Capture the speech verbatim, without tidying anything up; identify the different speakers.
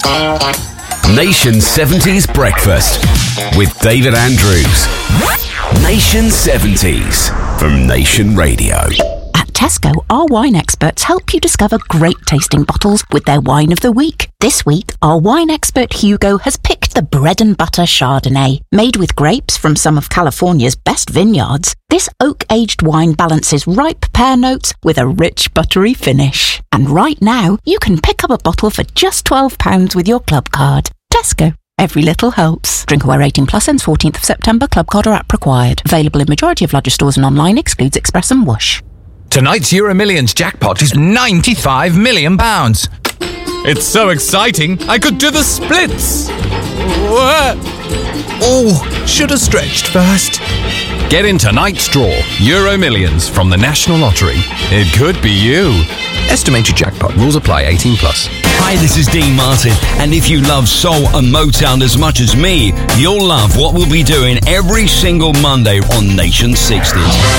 Speaker 1: Nation seventies Breakfast with David Andrews. Nation seventies from Nation Radio.
Speaker 2: At Tesco, our wine experts help you discover great tasting bottles with their wine of the week. This week, our wine expert Hugo has picked the bread and butter Chardonnay. Made with grapes from some of California's best vineyards, this oak-aged wine balances ripe pear notes with a rich buttery finish. And right now, you can pick up a bottle for just twelve pounds with your club card. Tesco. Every little helps. Drink aware eighteen plus ends fourteenth of September. Club card or app required. Available in majority of larger stores and online. Excludes Express and Whoosh.
Speaker 3: Tonight's Euro Millions jackpot is ninety-five million pounds. It's so exciting, I could do the splits. Oh, should have stretched first. Get in tonight's draw, Euro Millions from the National Lottery. It could be you. Estimated jackpot. Rules apply. eighteen plus.
Speaker 4: Hi, this is Dean Martin, and if you love soul and Motown as much as me, you'll love what we'll be doing every single Monday on Nation sixties.